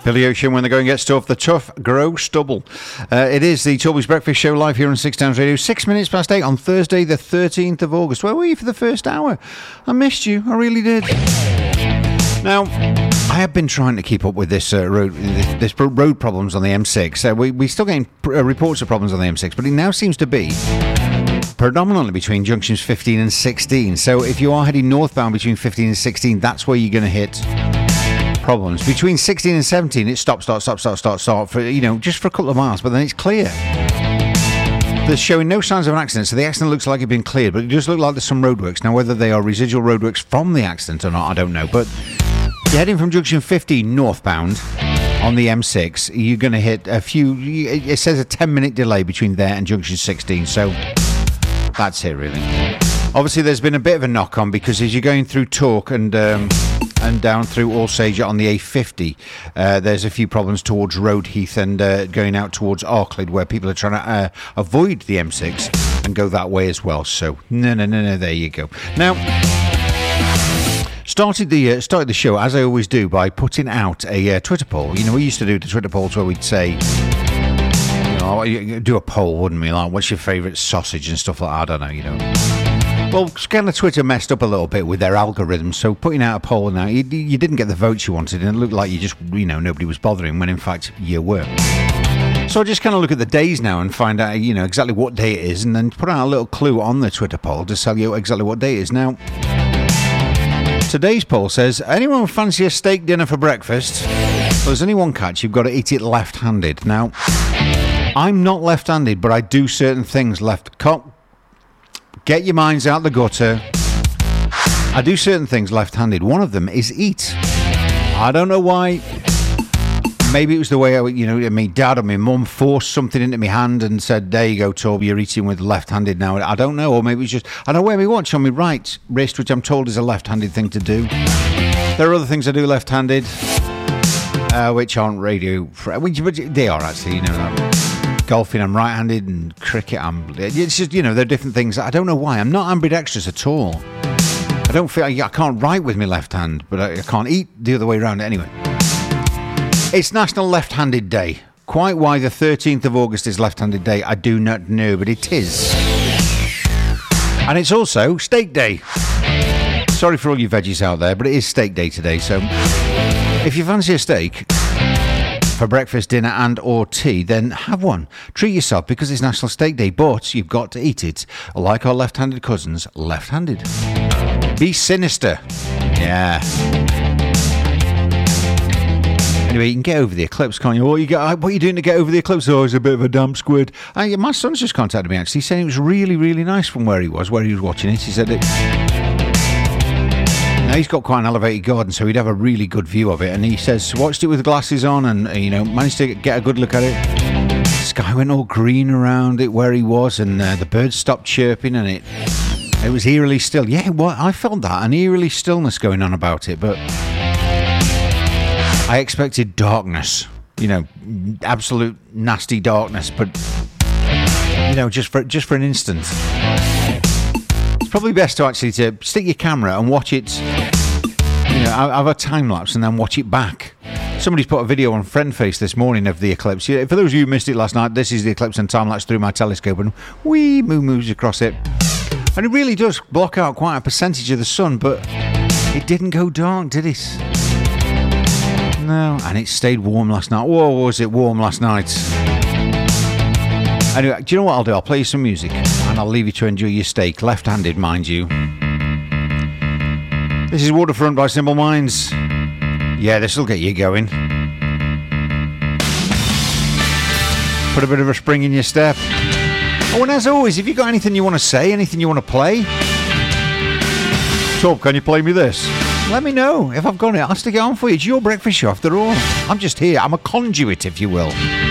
Billy Ocean, when the going gets tough, the tough grow stubble. It is the Toby's Breakfast Show live here on Six Towns Radio, 6 minutes past 8 on Thursday, the 13th of August. Where were you for the first hour? I missed you, I really did. Now, I have been trying to keep up with this road problems on the M6. We're still getting reports of problems on the M6, but it now seems to be predominantly between junctions 15 and 16. So if you are heading northbound between 15 and 16, that's where you're going to hit problems. Between 16 and 17, it's stop for, just for a couple of miles, but then it's clear. They're showing no signs of an accident, so the accident looks like it's been cleared, but it does look like there's some roadworks. Now, whether they are residual roadworks from the accident or not, I don't know, but you're heading from junction 15 northbound on the M6, you're going to hit it says a 10-minute delay between there and junction 16, so that's it, really. Obviously, there's been a bit of a knock-on because as you're going through Torque and down through Alsager on the A50, there's a few problems towards Roadheath and going out towards Arklid, where people are trying to avoid the M6 and go that way as well. So, no, there you go. Now, started the show, as I always do, by putting out a Twitter poll. You know, we used to do the Twitter polls where we'd say, do a poll, wouldn't we? Like, what's your favourite sausage and stuff like that? I don't know, Well, kind of Twitter messed up a little bit with their algorithm, so putting out a poll now, you didn't get the votes you wanted, and it looked like you just, nobody was bothering, when in fact you were. So I just kind of look at the days now and find out, exactly what day it is, and then put out a little clue on the Twitter poll to tell you exactly what day it is. Now, today's poll says, anyone fancy a steak dinner for breakfast? Well, there's only one catch, you've got to eat it left-handed. Now, I'm not left-handed, but I do certain things Get your minds out the gutter. I do certain things left-handed. One of them is eat. I don't know why. Maybe it was the way my dad or my mum forced something into my hand and said, there you go, Toby, you're eating with left-handed now. I don't know, or maybe it's just, I don't wear my watch on my right wrist, which I'm told is a left-handed thing to do. There are other things I do left-handed, which aren't radio, but they are actually, golfing, I'm right-handed, and cricket, it's just, they're different things. I don't know why. I'm not ambidextrous at all. I don't feel, I can't write with my left hand, but I can't eat the other way around anyway. It's National Left-Handed Day. Quite why the 13th of August is Left-Handed Day, I do not know, but it is. And it's also Steak Day. Sorry for all you veggies out there, but it is Steak Day today, so if you fancy a steak for breakfast, dinner and or tea, then have one. Treat yourself because it's National Steak Day, but you've got to eat it like our left-handed cousins, left-handed. Be sinister. Yeah. Anyway, you can get over the eclipse, can't you? What are you doing to get over the eclipse? Oh, it's a bit of a damp squid. My son's just contacted me, actually, saying it was really, really nice from where he was watching it. He said it. Now, he's got quite an elevated garden, so he'd have a really good view of it. And he says, watched it with glasses on and, managed to get a good look at it. The sky went all green around it where he was, and the birds stopped chirping, and it was eerily still. Yeah, well, I felt that, an eerily stillness going on about it, but I expected darkness, absolute nasty darkness, but, just for an instant. It's probably best to actually stick your camera and watch it, have a time lapse and then watch it back. Somebody's put a video on FriendFace this morning of the eclipse. For those of you who missed it last night, this is the eclipse and time lapse through my telescope, and wee moves across it. And it really does block out quite a percentage of the sun, but it didn't go dark, did it? No, and it stayed warm last night. Whoa, was it warm last night? Anyway, do you know what I'll do? I'll play you some music and I'll leave you to enjoy your steak, left-handed, mind you. This is Waterfront by Simple Minds. Yeah, this'll get you going. Put a bit of a spring in your step. Oh, and as always, if you've got anything you want to say, anything you want to play, Top, can you play me this? Let me know. If I've got it, I'll stick it on for you. It's your breakfast show after all. I'm just here. I'm a conduit, if you will.